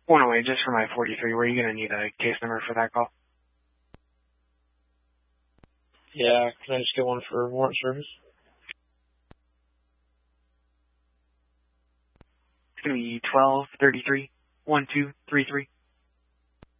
108, just for my 43. Were you going to need a case number for that call? Yeah, can I just get one for warrant service? It's going to be 1233-1233.